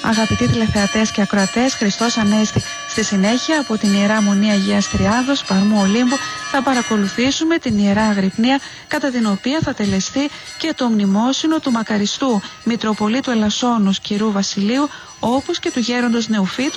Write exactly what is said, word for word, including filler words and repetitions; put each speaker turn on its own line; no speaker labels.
Αγαπητοί τηλεθεατές και ακροατές, Χριστός Ανέστη. Στη συνέχεια, από την Ιερά Μονή Αγίας Τριάδος, Παρμού Ολύμπου, θα παρακολουθήσουμε την Ιερά Αγρυπνία, κατά την οποία θα τελεστεί και το μνημόσυνο του μακαριστού Μητροπολίτου Ελασσόνος κ. Βασιλείου, όπως και του γέροντος Νεοφύτου